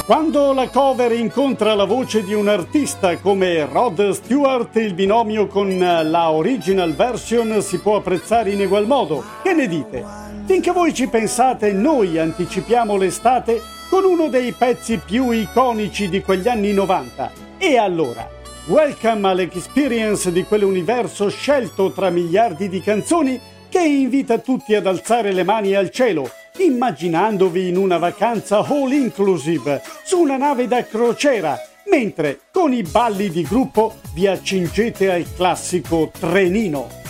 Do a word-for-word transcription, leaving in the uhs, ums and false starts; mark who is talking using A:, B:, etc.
A: Quando la cover incontra la voce di un artista come Rod Stewart, il binomio con la original version si può apprezzare in egual modo. Che ne dite? Finché voi ci pensate, noi anticipiamo l'estate con uno dei pezzi più iconici di quegli anni novanta. E allora, welcome all'experience di quell'universo scelto tra miliardi di canzoni che invita tutti ad alzare le mani al cielo, immaginandovi in una vacanza all inclusive su una nave da crociera, mentre con i balli di gruppo vi accingete al classico trenino.